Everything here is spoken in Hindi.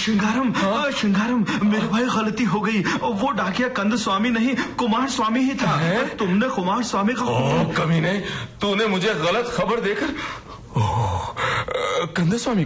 श्रृंगारम, श्रृंगारम, मेरे भाई गलती हो गई। वो डाकिया कंद स्वामी नहीं, कुमार स्वामी ही था। तुमने कुमार स्वामी का कमीने, तूने मुझे गलत खबर देकर कंद स्वामी